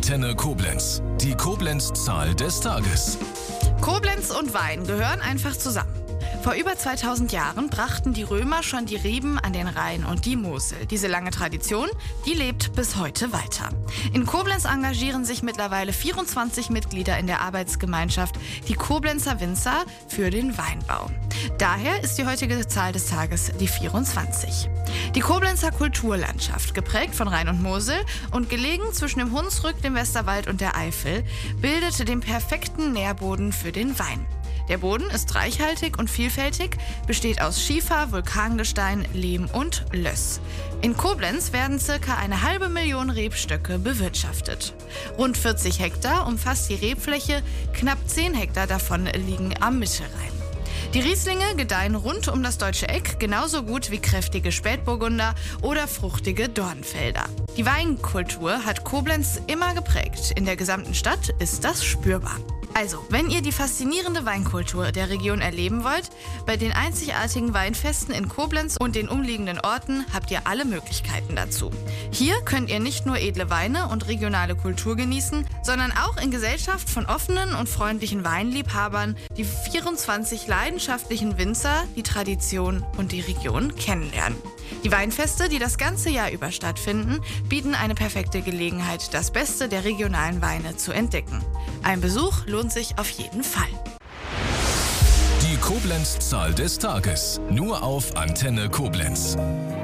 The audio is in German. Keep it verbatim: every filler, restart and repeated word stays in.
Antenne Koblenz. Die Koblenz-Zahl des Tages. Koblenz und Wein gehören einfach zusammen. Vor über zweitausend Jahren brachten die Römer schon die Reben an den Rhein und die Mosel. Diese lange Tradition, die lebt bis heute weiter. In Koblenz engagieren sich mittlerweile vierundzwanzig Mitglieder in der Arbeitsgemeinschaft, die Koblenzer Winzer, für den Weinbau. Daher ist die heutige Zahl des Tages die vierundzwanzig. Die Koblenzer Kulturlandschaft, geprägt von Rhein und Mosel und gelegen zwischen dem Hunsrück, dem Westerwald und der Eifel, bildete den perfekten Nährboden für den Wein. Der Boden ist reichhaltig und vielfältig, besteht aus Schiefer, Vulkangestein, Lehm und Löss. In Koblenz werden circa eine halbe Million Rebstöcke bewirtschaftet. Rund vierzig Hektar umfasst die Rebfläche, knapp zehn Hektar davon liegen am Mittelrhein. Die Rieslinge gedeihen rund um das Deutsche Eck genauso gut wie kräftige Spätburgunder oder fruchtige Dornfelder. Die Weinkultur hat Koblenz immer geprägt. In der gesamten Stadt ist das spürbar. Also, wenn ihr die faszinierende Weinkultur der Region erleben wollt, bei den einzigartigen Weinfesten in Koblenz und den umliegenden Orten habt ihr alle Möglichkeiten dazu. Hier könnt ihr nicht nur edle Weine und regionale Kultur genießen, sondern auch in Gesellschaft von offenen und freundlichen Weinliebhabern die vierundzwanzig leidenschaftlichen Winzer, die Tradition und die Region kennenlernen. Die Weinfeste, die das ganze Jahr über stattfinden, bieten eine perfekte Gelegenheit, das Beste der regionalen Weine zu entdecken. Ein Besuch lohnt sich auf jeden Fall. Die Koblenz-Zahl des Tages. Nur auf Antenne Koblenz.